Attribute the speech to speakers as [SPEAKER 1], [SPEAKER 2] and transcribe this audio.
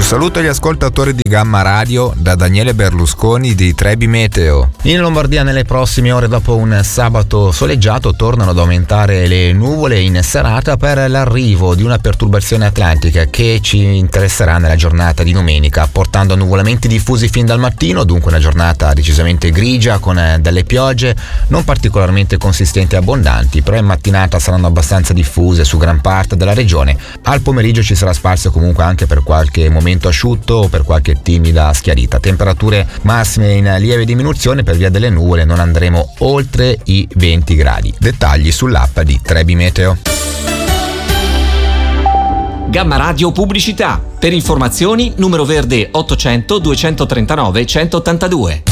[SPEAKER 1] saluto agli ascoltatori di Gamma Radio da Daniele Berlusconi di Trebi Meteo. In Lombardia nelle prossime ore, dopo un sabato soleggiato, tornano ad aumentare le nuvole in serata per l'arrivo di una perturbazione atlantica che ci interesserà nella giornata di domenica, portando nuvolamenti diffusi fin dal mattino, dunque una giornata decisamente grigia con delle piogge non particolarmente consistenti e abbondanti, però in mattinata saranno abbastanza diffuse su gran parte della regione. Al pomeriggio ci sarà spazio comunque anche per qualche momento asciutto o per qualche timida schiarita. Temperature massime in lieve diminuzione, per via delle nuvole non andremo oltre i 20 gradi. Dettagli sull'app di Trebi Meteo.
[SPEAKER 2] Gamma Radio Pubblicità. Per informazioni numero verde 800 239 182.